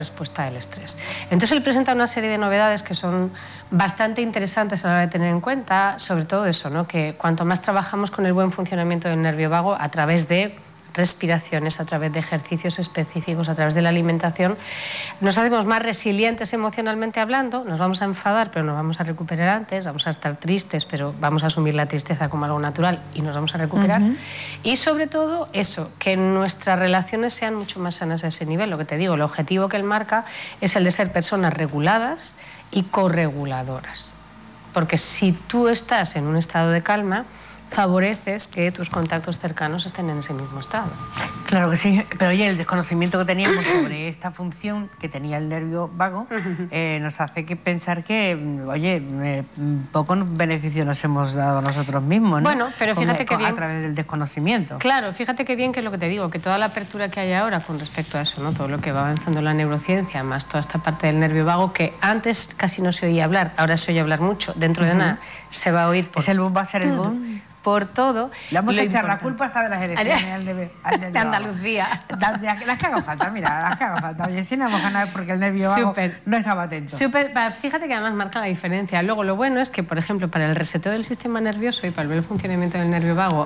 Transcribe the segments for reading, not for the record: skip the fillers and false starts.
respuesta del estrés. Entonces él presenta una serie de novedades que son bastante interesantes a la hora de tener en cuenta, sobre todo eso, ¿no? Que cuanto más trabajamos con el buen funcionamiento del nervio vago a través de respiraciones, a través de ejercicios específicos, a través de la alimentación, nos hacemos más resilientes emocionalmente hablando, nos vamos a enfadar pero nos vamos a recuperar antes, vamos a estar tristes pero vamos a asumir la tristeza como algo natural y nos vamos a recuperar. Y sobre todo eso, que nuestras relaciones sean mucho más sanas a ese nivel. Lo que te digo, el objetivo que él marca es el de ser personas reguladas y correguladoras. Porque si tú estás en un estado de calma, favoreces que tus contactos cercanos estén en ese mismo estado. Claro que sí, pero oye, el desconocimiento que teníamos sobre esta función que tenía el nervio vago nos hace pensar que, oye, poco beneficio nos hemos dado a nosotros mismos, ¿no? Bueno, pero fíjate que bien... A través del desconocimiento. Claro, fíjate que bien que es lo que te digo, que toda la apertura que hay ahora con respecto a eso, ¿no? Todo lo que va avanzando la neurociencia, más toda esta parte del nervio vago, que antes casi no se oía hablar, ahora se oye hablar mucho, dentro de nada se va a oír por... ¿Va a ser el boom? Por todo. Le vamos a echar la culpa hasta de las elecciones de Andalucía. Las que hagan falta, mira, las que hagan falta. Oye, si no hemos ganado porque el nervio vago no estaba atento. Fíjate que además marca la diferencia. Luego, lo bueno es que, por ejemplo, para el reseteo del sistema nervioso y para el buen funcionamiento del nervio vago,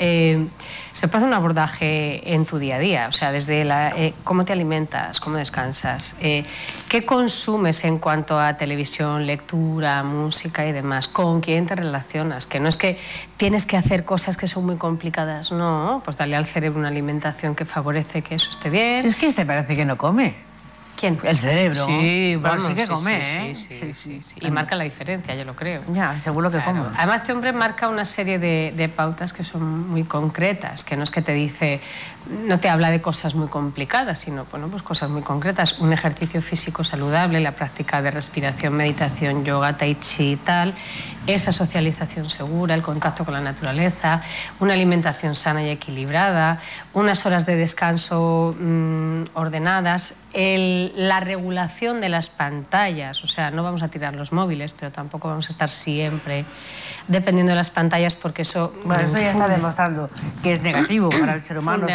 se puede hacer un abordaje en tu día a día. O sea, desde cómo te alimentas, cómo descansas, qué consumes en cuanto a televisión, lectura, música y demás, con quién te relacionas, que no es que tienes que hacer cosas que son muy complicadas, no, pues darle al cerebro una alimentación que favorece que eso esté bien. Si es que parece que no come. ¿Quién? El cerebro. Sí, bueno, sí que come, ¿eh? Sí. Y marca la diferencia, yo lo creo. Ya, seguro que come. Además, este hombre marca una serie de pautas que son muy concretas, que no es que te dice, no te habla de cosas muy complicadas, sino, bueno, pues cosas muy concretas. Un ejercicio físico saludable, la práctica de respiración, meditación, yoga, tai chi y tal, esa socialización segura, el contacto con la naturaleza, una alimentación sana y equilibrada, unas horas de descanso ordenadas, la regulación de las pantallas, o sea, no vamos a tirar los móviles, pero tampoco vamos a estar siempre dependiendo de las pantallas porque eso... Bueno, eso ya está demostrando que es negativo para el ser humano,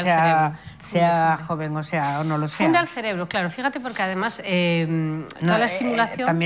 sea joven o no lo sea. Funde al cerebro, claro. Fíjate porque además toda la estimulación... También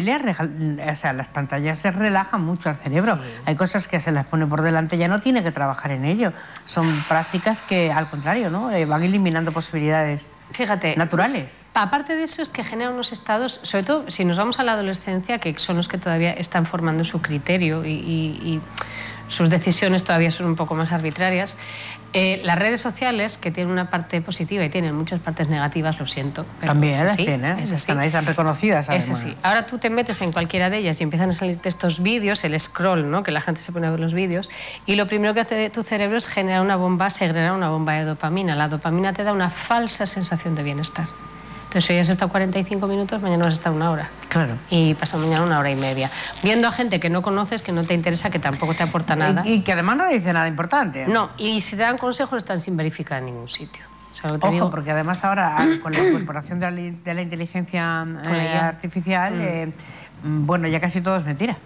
las pantallas se relajan mucho al cerebro. Sí. Hay cosas que se las pone por delante, ya no tiene que trabajar en ello. Son prácticas que, al contrario, ¿no? Van eliminando posibilidades. Fíjate, naturales. Aparte de eso es que genera unos estados, sobre todo si nos vamos a la adolescencia, que son los que todavía están formando su criterio y sus decisiones todavía son un poco más arbitrarias. Las redes sociales, que tienen una parte positiva y tienen muchas partes negativas, lo siento. También las tienen, están ahí, están reconocidas. Es así. Ahora tú te metes en cualquiera de ellas y empiezan a salirte estos vídeos, el scroll, ¿no? Que la gente se pone a ver los vídeos, y lo primero que hace tu cerebro es generar una bomba, segregar una bomba de dopamina. La dopamina te da una falsa sensación de bienestar. Entonces, hoy has estado 45 minutos, mañana vas a estar una hora. Claro. Y pasado mañana una hora y media. Viendo a gente que no conoces, que no te interesa, que tampoco te aporta nada. Y que además no dice nada importante. No, y si te dan consejos están sin verificar en ningún sitio. O sea, lo que te digo, porque además ahora con la incorporación de la inteligencia artificial, bueno, ya casi todo es mentira.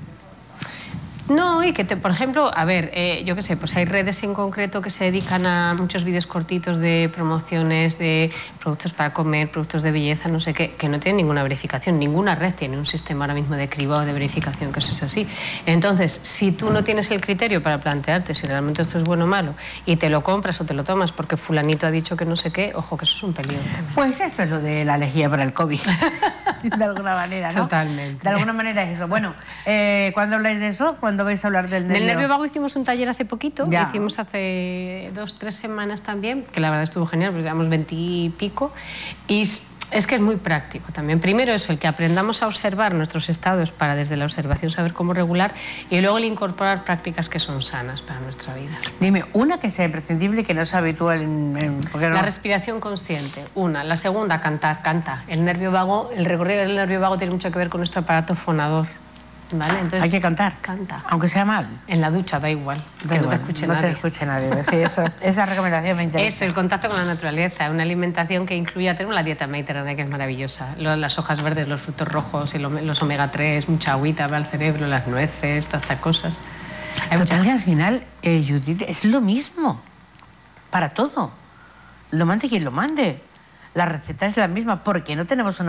No, y que, por ejemplo, a ver, yo qué sé, pues hay redes en concreto que se dedican a muchos vídeos cortitos de promociones de productos para comer, productos de belleza, no sé qué, que no tienen ninguna verificación. Ninguna red tiene un sistema ahora mismo de cribado de verificación que eso es así. Entonces, si tú no tienes el criterio para plantearte si realmente esto es bueno o malo y te lo compras o te lo tomas porque fulanito ha dicho que no sé qué, ojo, que eso es un peligro. Pues esto es lo de la lejía para el COVID, de alguna manera, ¿no? Totalmente. De alguna manera es eso. Bueno, ¿cuándo habláis de eso? ¿Cuándo vais a hablar del nervio? Del nervio vago hicimos un taller hace poquito, hicimos hace 2-3 semanas también, que la verdad estuvo genial, porque llevamos 20 y pico, y es que es muy práctico también. Primero eso, el que aprendamos a observar nuestros estados para desde la observación saber cómo regular, y luego el incorporar prácticas que son sanas para nuestra vida. Dime, una que sea imprescindible y que no sea habitual La respiración consciente, una. La segunda, cantar, canta. El nervio vago, el recorrido del nervio vago tiene mucho que ver con nuestro aparato fonador. ¿Vale? Entonces, hay que cantar. Canta. Aunque sea mal. En la ducha, da igual. Que no te escuche nadie. No te escuche nadie. Sí, esa recomendación me interesa. Eso, el contacto con la naturaleza. Una alimentación que incluya, tenemos la dieta mediterránea que es maravillosa. Las hojas verdes, los frutos rojos, y los omega 3, mucha agüita para el cerebro, las nueces, todas estas cosas. Total, que al final, Judith, es lo mismo. Para todo. Lo mande quien lo mande. la receta es la misma. ¿Por qué no tenemos una